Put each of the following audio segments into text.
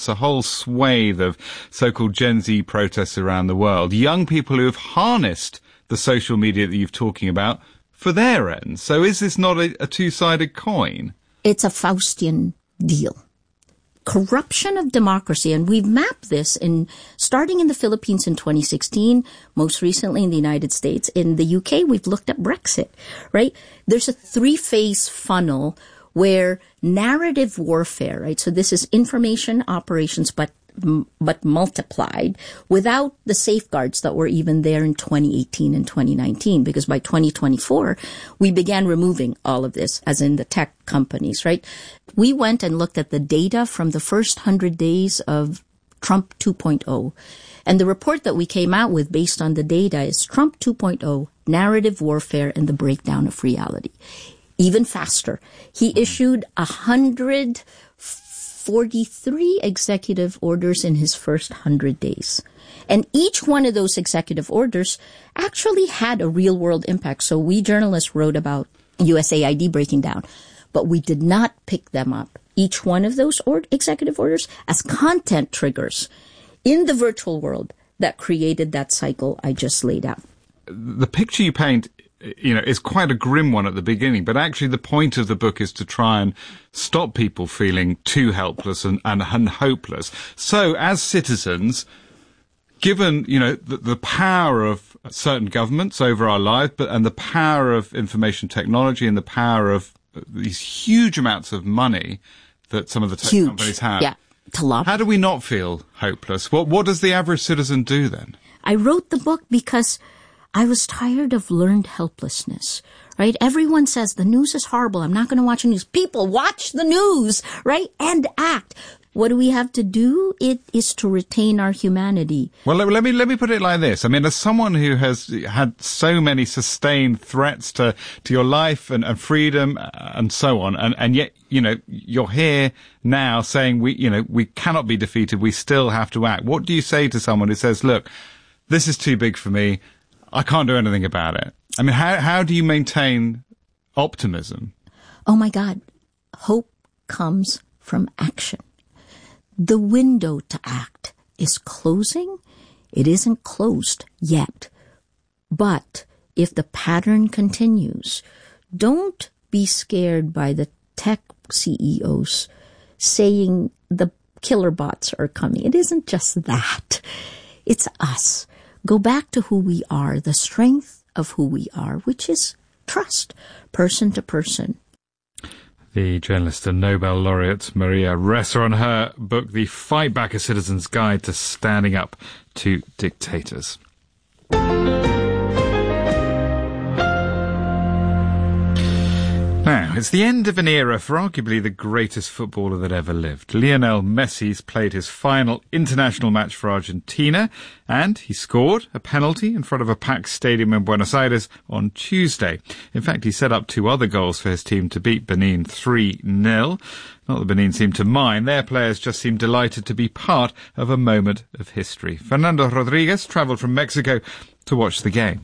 a whole swathe of so-called Gen Z protests around the world, young people who have harnessed the social media that you're talking about for their ends. So is this not a two-sided coin? It's a Faustian deal. Corruption of democracy, and we've mapped this starting in the Philippines in 2016, most recently in the United States. In the UK, we've looked at Brexit, right? There's a three-phase funnel where narrative warfare, right? So this is information operations, but multiplied without the safeguards that were even there in 2018 and 2019, because by 2024, we began removing all of this, as in the tech companies, right? We went and looked at the data from the first 100 days of Trump 2.0. And the report that we came out with based on the data is Trump 2.0, narrative warfare and the breakdown of reality. Even faster. He issued 143 executive orders in his first 100 days. And each one of those executive orders actually had a real-world impact. So we journalists wrote about USAID breaking down, but we did not pick them up, each one of those executive orders, as content triggers in the virtual world that created that cycle I just laid out. The picture you paint, is quite a grim one at the beginning, but actually the point of the book is to try and stop people feeling too helpless and hopeless. So as citizens, given, the power of certain governments over our lives, and the power of information technology and the power of these huge amounts of money that some of the tech companies have. Yeah. How do we not feel hopeless? What does the average citizen do then? I wrote the book because I was tired of learned helplessness, right? Everyone says the news is horrible. I'm not going to watch the news. People, watch the news, right? And act. What do we have to do? It is to retain our humanity. Well, let me put it like this. I mean, as someone who has had so many sustained threats to your life and freedom and so on, and yet, you're here now saying we cannot be defeated. We still have to act. What do you say to someone who says, look, this is too big for me. I can't do anything about it. I mean, how do you maintain optimism? Oh, my God. Hope comes from action. The window to act is closing. It isn't closed yet. But if the pattern continues, don't be scared by the tech CEOs saying the killer bots are coming. It isn't just that. It's us. Go back to who we are, the strength of who we are, which is trust, person to person. The journalist and Nobel laureate Maria Ressa on her book, The Fight Back: A Citizen's Guide to Standing Up to Dictators. Now, it's the end of an era for arguably the greatest footballer that ever lived. Lionel Messi's played his final international match for Argentina, and he scored a penalty in front of a packed stadium in Buenos Aires on Tuesday. In fact, he set up 2 other goals for his team to beat Benin 3-0. Not that Benin seemed to mind. Their players just seemed delighted to be part of a moment of history. Fernando Rodriguez travelled from Mexico to watch the game.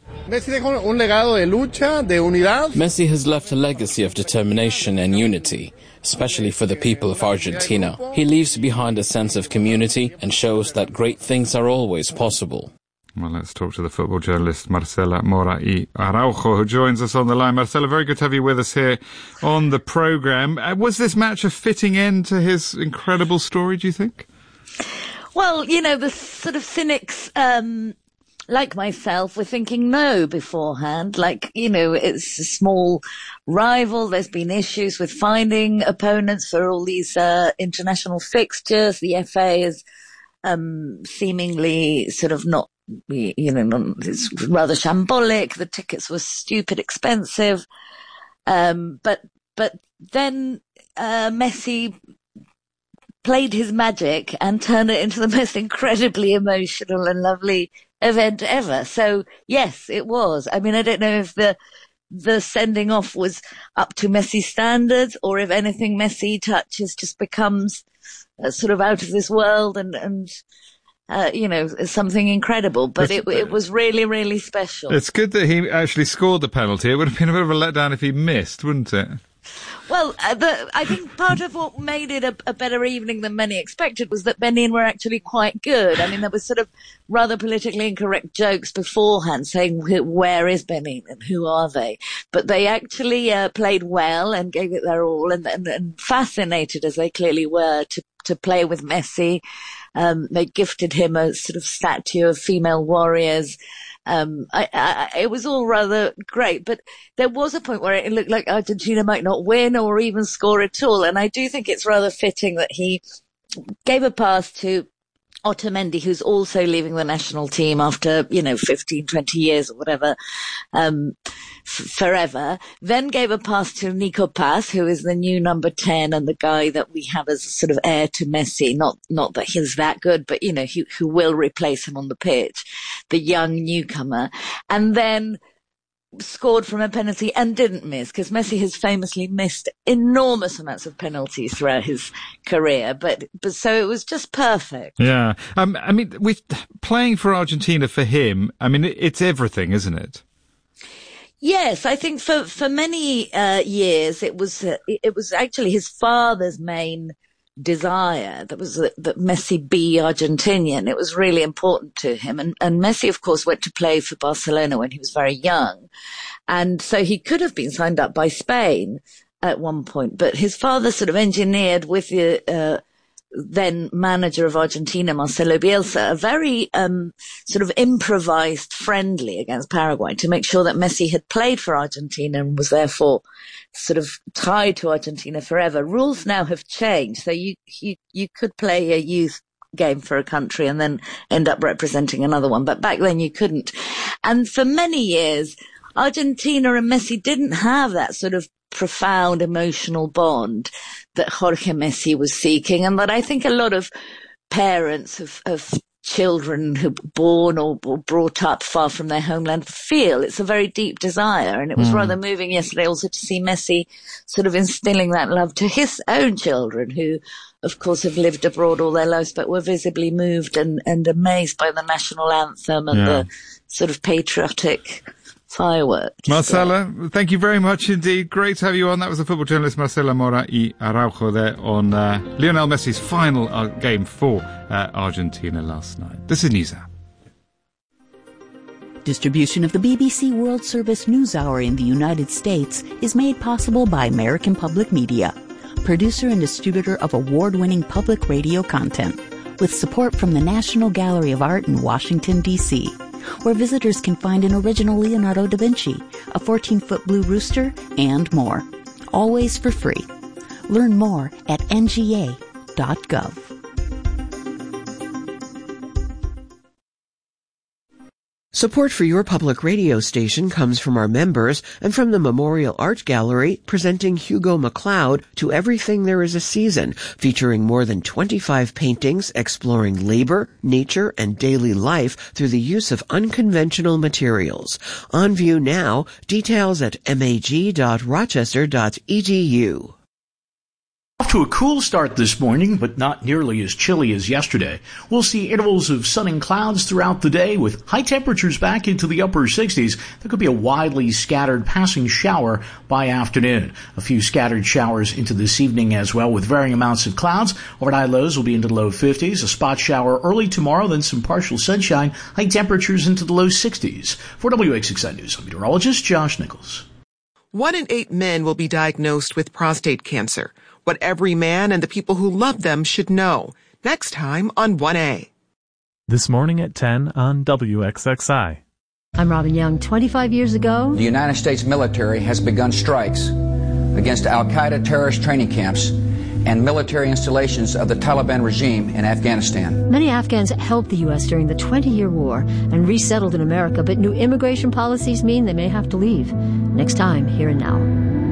Messi has left a legacy of determination and unity, especially for the people of Argentina. He leaves behind a sense of community and shows that great things are always possible. Well, let's talk to the football journalist Marcela Mora y Araujo, who joins us on the line. Marcela, very good to have you with us here on the programme. Was this match a fitting end to his incredible story, do you think? Well, the sort of cynics like myself were thinking no beforehand. It's a small rival. There's been issues with finding opponents for all these international fixtures. The FA is seemingly sort of not, it's rather shambolic. The tickets were stupid expensive. But then Messi played his magic and turned it into the most incredibly emotional and lovely event ever. So yes, it was. I mean, I don't know if the sending off was up to Messi standards, or if anything Messi touches just becomes sort of out of this world and something incredible. But it was really, really special. It's good that he actually scored the penalty. It would have been a bit of a letdown if he missed, wouldn't it? Well, I think part of what made it a better evening than many expected was that Benin were actually quite good. I mean, there was sort of rather politically incorrect jokes beforehand saying, where is Benin and who are they? But they actually played well and gave it their all, and fascinated as they clearly were to play with Messi. They gifted him a sort of statue of female warriors. It was all rather great, but there was a point where it looked like Argentina might not win or even score at all. And I do think it's rather fitting that he gave a pass to Otamendi, who's also leaving the national team after, 15, 20 years or whatever, forever. Then gave a pass to Nico Paz, who is the new number 10 and the guy that we have as sort of heir to Messi. Not that he's that good, but, who will replace him on the pitch, the young newcomer. And then scored from a penalty and didn't miss, because Messi has famously missed enormous amounts of penalties throughout his career, but so it was just perfect. Yeah. With playing for Argentina for him, it's everything, isn't it? Yes, I think for many years it was actually his father's main desire that Messi be Argentinian. It was really important to him. And Messi, of course, went to play for Barcelona when he was very young. And so he could have been signed up by Spain at one point, but his father sort of engineered with the then manager of Argentina, Marcelo Bielsa, a very sort of improvised friendly against Paraguay to make sure that Messi had played for Argentina and was therefore sort of tied to Argentina forever. Rules now have changed, so you could play a youth game for a country and then end up representing another one, but back then you couldn't. And for many years, Argentina and Messi didn't have that sort of profound emotional bond that Jorge Messi was seeking, and that I think a lot of parents of children who were born or brought up far from their homeland feel. It's a very deep desire, and it was rather moving yesterday also to see Messi sort of instilling that love to his own children, who of course have lived abroad all their lives but were visibly moved and amazed by the national anthem and the sort of patriotic fireworks. Marcela, thank you very much indeed. Great to have you on. That was the football journalist Marcela Mora y Araujo there on Lionel Messi's final game for Argentina last night. This is NewsHour. Distribution of the BBC World Service NewsHour in the United States is made possible by American Public Media, producer and distributor of award-winning public radio content, with support from the National Gallery of Art in Washington, D.C., where visitors can find an original Leonardo da Vinci, a 14-foot blue rooster, and more. Always for free. Learn more at nga.gov. Support for your public radio station comes from our members and from the Memorial Art Gallery, presenting Hugo MacLeod to Everything There Is a Season, featuring more than 25 paintings exploring labor, nature, and daily life through the use of unconventional materials. On view now, details at mag.rochester.edu. Off to a cool start this morning, but not nearly as chilly as yesterday. We'll see intervals of sun and clouds throughout the day, with high temperatures back into the upper 60s. There could be a widely scattered passing shower by afternoon. A few scattered showers into this evening as well, with varying amounts of clouds. Overnight lows will be into the low 50s. A spot shower early tomorrow, then some partial sunshine. High temperatures into the low 60s. For WXXI News, I'm meteorologist Josh Nichols. 1 in 8 men will be diagnosed with prostate cancer. What every man and the people who love them should know. Next time on 1A. This morning at 10 on WXXI. I'm Robin Young. 25 years ago, the United States military has begun strikes against Al-Qaeda terrorist training camps and military installations of the Taliban regime in Afghanistan. Many Afghans helped the U.S. during the 20-year war and resettled in America, but new immigration policies mean they may have to leave. Next time, Here and Now.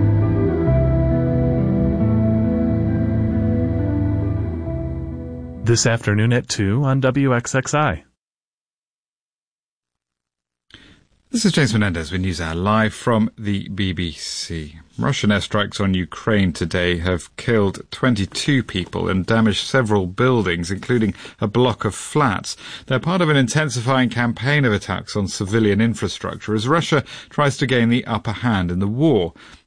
This afternoon at 2 on WXXI. This is James Menendez with NewsHour live from the BBC. Russian airstrikes on Ukraine today have killed 22 people and damaged several buildings, including a block of flats. They're part of an intensifying campaign of attacks on civilian infrastructure as Russia tries to gain the upper hand in the war.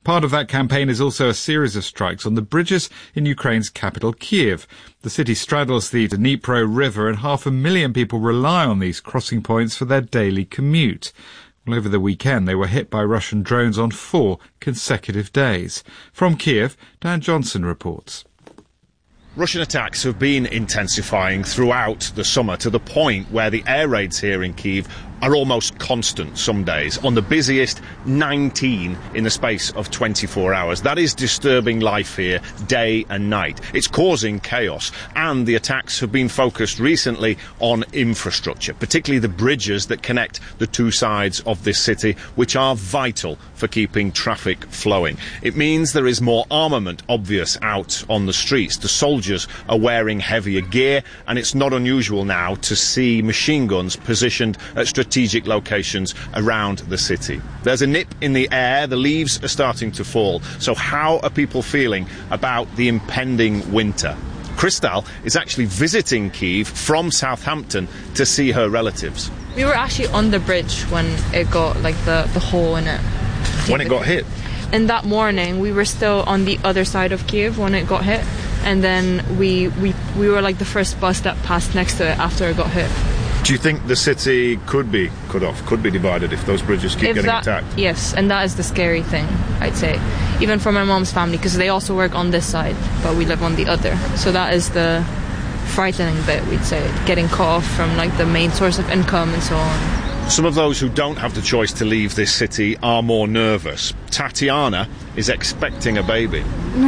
Part of that campaign is also a series of strikes on the bridges in Ukraine's capital, Kyiv. The city straddles the Dnipro River, and 500,000 people rely on these crossing points for their daily commute. Well, over the weekend, they were hit by Russian drones on 4 consecutive days. From Kyiv, Dan Johnson reports. Russian attacks have been intensifying throughout the summer to the point where the air raids here in Kyiv are almost constant some days. On the busiest, 19 in the space of 24 hours. That is disturbing life here day and night. It's causing chaos, and the attacks have been focused recently on infrastructure, particularly the bridges that connect the two sides of this city, which are vital for keeping traffic flowing. It means there is more armament obvious out on the streets. The soldiers are wearing heavier gear, and it's not unusual now to see machine guns positioned at strategic locations around the city. There's a nip in the air, the leaves are starting to fall. So how are people feeling about the impending winter? Krystal is actually visiting Kyiv from Southampton to see her relatives. We were actually on the bridge when it got the hole in it. When it got hit? And that morning we were still on the other side of Kyiv when it got hit, and then we were like the first bus that passed next to it after it got hit. Do you think the city could be cut off, could be divided if those bridges keep getting attacked? Yes, and that is the scary thing, I'd say. Even for my mom's family, because they also work on this side, but we live on the other. So that is the frightening bit, we'd say, getting cut off from the main source of income and so on. Some of those who don't have the choice to leave this city are more nervous. Tatiana is expecting a baby.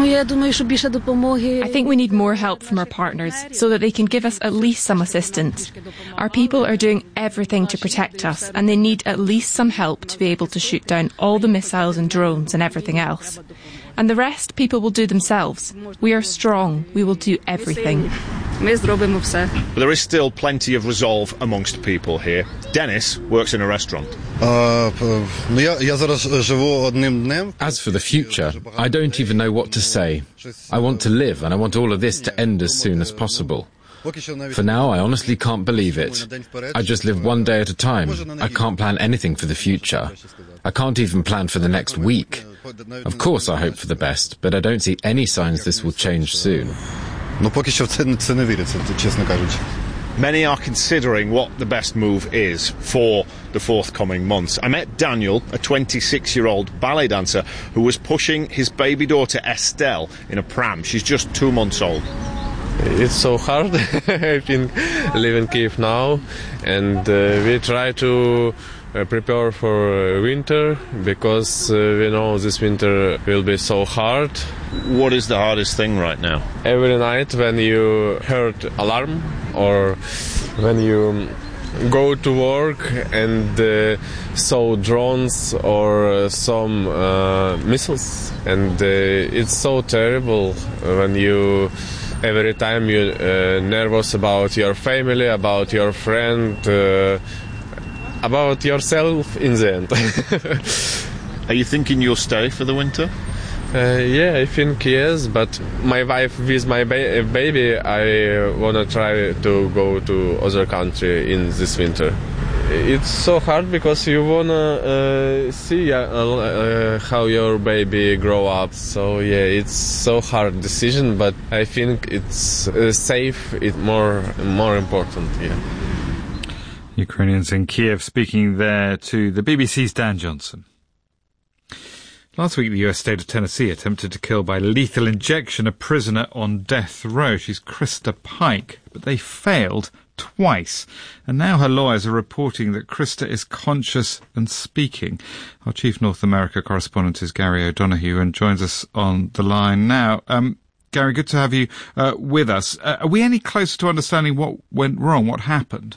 I think we need more help from our partners so that they can give us at least some assistance. Our people are doing everything to protect us, and they need at least some help to be able to shoot down all the missiles and drones and everything else. And the rest, people will do themselves. We are strong. We will do everything. But there is still plenty of resolve amongst people here. Dennis works in a restaurant. As for the future, I don't even know what to say. I want to live, and I want all of this to end as soon as possible. For now, I honestly can't believe it. I just live one day at a time. I can't plan anything for the future. I can't even plan for the next week. Of course I hope for the best, but I don't see any signs this will change soon. Many are considering what the best move is for the forthcoming months. I met Daniel, a 26-year-old ballet dancer who was pushing his baby daughter Estelle in a pram. She's just 2 months old. It's so hard. I think live in Kyiv now, and we try to prepare for winter, because we know this winter will be so hard. What is the hardest thing right now? Every night when you heard alarm, or when you go to work and saw drones or some missiles, and it's so terrible when you every time you nervous about your family, about your friend, about yourself in the end. Are you thinking you'll stay for the winter? Yeah, I think yes, but my wife with my baby, I wanna try to go to other country in this winter. It's so hard because you wanna see how your baby grow up. So yeah, it's so hard decision, but I think it's safe. It's more important. Yeah. Ukrainians in Kyiv speaking there to the BBC's Dan Johnson. Last week, the US state of Tennessee attempted to kill by lethal injection a prisoner on death row. She's Krista Pike, but they failed twice. And now her lawyers are reporting that Krista is conscious and speaking. Our chief North America correspondent is Gary O'Donoghue and joins us on the line now. Gary, good to have you with us. Are we any closer to understanding what went wrong, what happened?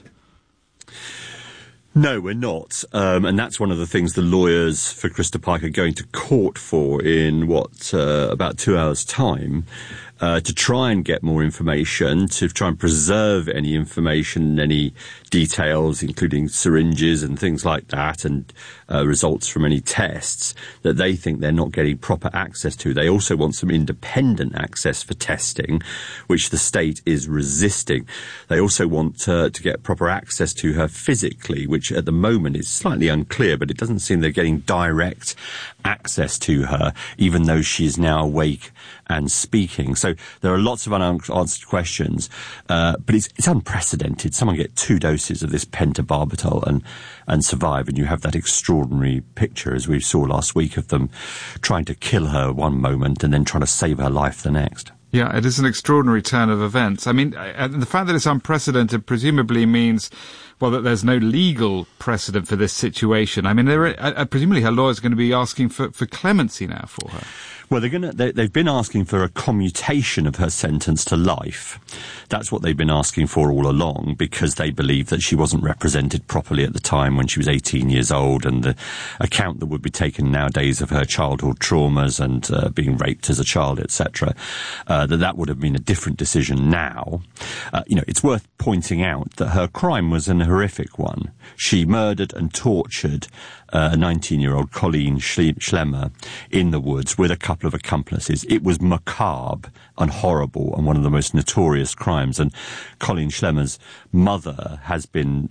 No, we're not. And that's one of the things the lawyers for Krista Pike are going to court for in, about 2 hours' time, to try and get more information, to try and preserve any information, any details, including syringes and things like that, and results from any tests that they think they're not getting proper access to. They also want some independent access for testing, which the state is resisting. They also want to get proper access to her physically, which at the moment is slightly unclear, but it doesn't seem they're getting direct access to her, even though she is now awake and speaking. So there are lots of unanswered questions, but it's unprecedented. Someone get 2 doses of this pentobarbital and survive, and you have that extraordinary picture, as we saw last week, of them trying to kill her one moment and then trying to save her life the next. Yeah, it is an extraordinary turn of events. I mean, the fact that it's unprecedented presumably means, well, that there's no legal precedent for this situation. I mean, presumably her lawyers are going to be asking for clemency now for her. Well, they've been asking for a commutation of her sentence to life. That's what they've been asking for all along, because they believe that she wasn't represented properly at the time when she was 18 years old, and the account that would be taken nowadays of her childhood traumas and being raped as a child, etc., that would have been a different decision now. It's worth pointing out that her crime was an horrific one. She murdered and tortured a 19-year-old Colleen Schlemmer in the woods with a couple of accomplices. It was macabre and horrible and one of the most notorious crimes. And Colleen Schlemmer's mother has been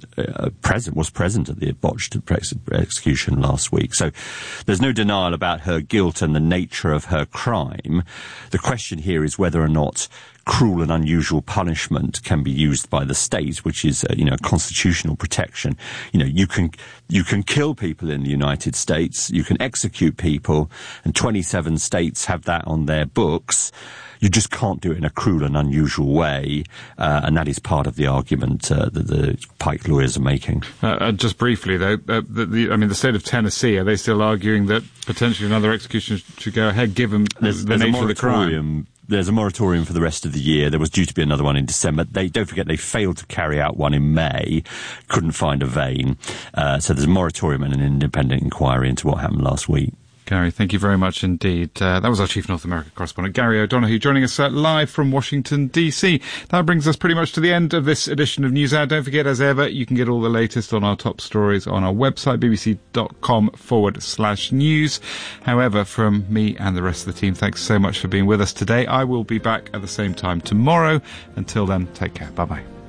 was present at the botched execution last week. So there's no denial about her guilt and the nature of her crime. The question here is whether or not cruel and unusual punishment can be used by the state, which is constitutional protection. You can kill people in the United States, you can execute people, and 27 states have that on their books. You just can't do it in a cruel and unusual way, and that is part of the argument that the Pike lawyers are making. Just briefly, though, the state of Tennessee, are they still arguing that potentially another execution should go ahead, given the nature of the crime? There's a moratorium for the rest of the year. There was due to be another one in December. Don't forget, they failed to carry out one in May. Couldn't find a vein. So there's a moratorium and an independent inquiry into what happened last week. Gary, thank you very much indeed. That was our Chief North America correspondent, Gary O'Donoghue, joining us live from Washington, D.C. That brings us pretty much to the end of this edition of NewsHour. Don't forget, as ever, you can get all the latest on our top stories on our website, bbc.com/news. However, from me and the rest of the team, thanks so much for being with us today. I will be back at the same time tomorrow. Until then, take care. Bye-bye.